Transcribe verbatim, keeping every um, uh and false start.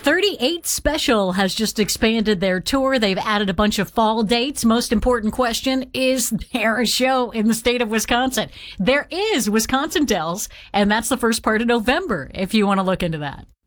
thirty-eight Special has just expanded their tour. They've added a bunch of fall dates. Most important question, is there a show in the state of Wisconsin? There is, Wisconsin Dells, and that's the first part of November, if you want to look into that.